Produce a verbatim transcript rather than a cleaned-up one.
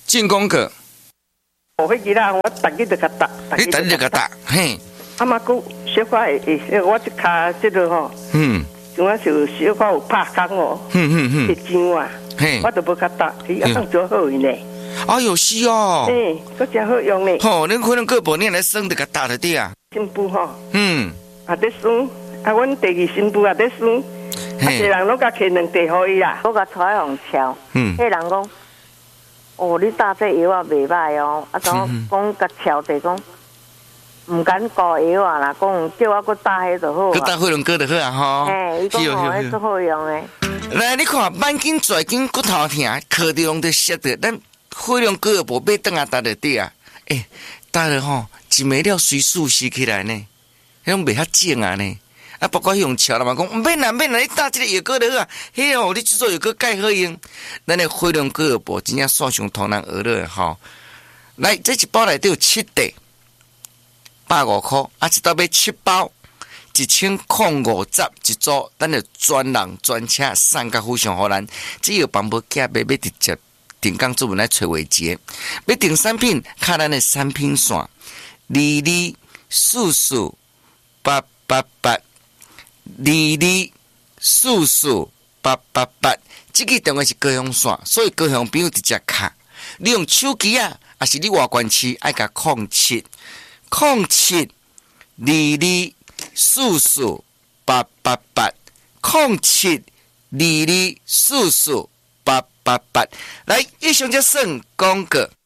进攻个， 我会记啦，我逐日就甲打， 你等你个打，嘿， 啊嘛，佮小可会会，我一骹即落吼， 嗯， 像我就小可有拍工哦， 哼哼哼， 会痒啊， 嘿， 我都无甲打，伊啊当做好用呢。 哎呦是哦， 诶，佫真好用呢。 吼，恁可能个无你来生得个打的对啊， 新妇吼， 嗯， 啊在算，啊阮第二新妇也在算，啊一个人拢甲摕两袋互伊啦， 我甲带互敲， 嗯， 迄人讲，哦，你打这药啊袂歹哦，啊讲讲甲敲者讲，毋敢搞药啊啦，讲叫我佫打迄就好佮打火龙哥就好啊吼， 嘿，伊讲吼，迄足好用诶。 来，你看，慢筋、拽筋、骨头疼，靠着用得摔的，咱火龙哥无被等下打的对啊，诶，打了吼，一枚了随速吸起来呢，迄种袂遐正啊呢。啊，包括用桥了嘛，讲唔免啦，免啦，你打这个药膏就好啊。嘿哦，你制作药膏介好用，咱的火龙果药包真正线上同人学了吼。来，这一包内底有七袋，百五块，啊，一袋买七包，一千零五十一组，咱就专人专车送到府上互咱。只要帮无寄买，要直接定岗主文来找维杰，要订产品，看咱的产品线，二二四四八八八。二二四四八八八，这个电话是高雄线，所以高雄朋友直接卡。你用手机啊，还是你外关区爱甲零七零七二二四四八八八零七二二四四八八八。来，以上就算广告。